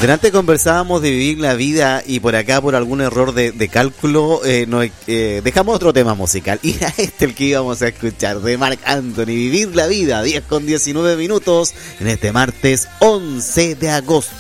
Delante conversábamos de vivir la vida y por acá por algún error de cálculo dejamos otro tema musical y era el que íbamos a escuchar de Marc Anthony, Vivir la vida, 10:19 en este martes 11 de agosto.